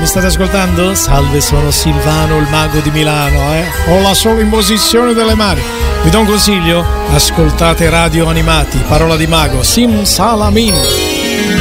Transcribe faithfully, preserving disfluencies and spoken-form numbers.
state ascoltando? Salve, sono Silvano, il mago di Milano, eh? Ho la sola imposizione delle mani. Vi do un consiglio? Ascoltate Radio Animati, parola di mago, Sim Salamin.